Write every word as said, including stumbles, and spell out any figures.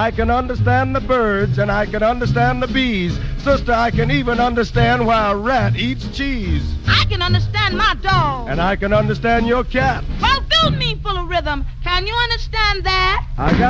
I can understand the birds and I can understand the bees. Sister, I can even understand why a rat eats cheese. I can understand my dog. And I can understand your cat. Well, fill me full of rhythm. Can you understand that? I got